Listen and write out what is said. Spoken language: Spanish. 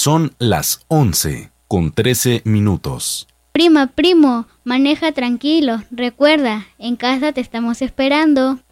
Son las 11:13. Primo, maneja tranquilo. Recuerda, en casa te estamos esperando.